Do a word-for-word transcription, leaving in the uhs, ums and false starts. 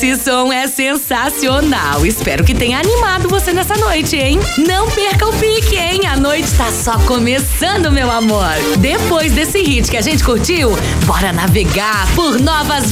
Esse som é sensacional. Espero que tenha animado você nessa noite, hein? Não perca o pique, hein? A noite tá só começando, meu amor. Depois desse hit que a gente curtiu, bora navegar por novas